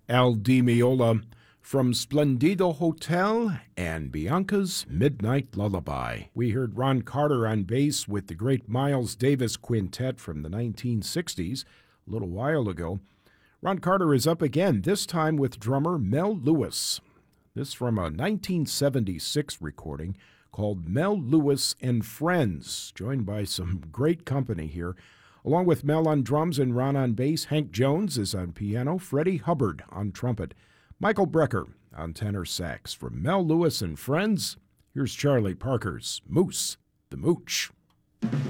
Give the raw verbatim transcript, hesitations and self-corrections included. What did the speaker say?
Al Di Meola from Splendido Hotel and Bianca's Midnight Lullaby. We heard Ron Carter on bass with the great Miles Davis Quintet from the nineteen sixties a little while ago. Ron Carter is up again, this time with drummer Mel Lewis. This from a nineteen seventy-six recording called Mel Lewis and Friends, joined by some great company here. Along with Mel on drums and Ron on bass, Hank Jones is on piano, Freddie Hubbard on trumpet, Michael Brecker on tenor sax. From Mel Lewis and Friends, here's Charlie Parker's Moose the Mooch.